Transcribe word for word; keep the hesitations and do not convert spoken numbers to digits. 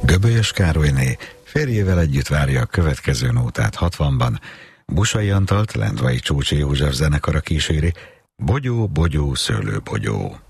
Göbölyös Károlyné férjével együtt várja a következő nótát hatvanban, Busai Antalt Lendvai Csúcsi József zenekara kíséri, Bogyó, bogyó, szőlőbogyó.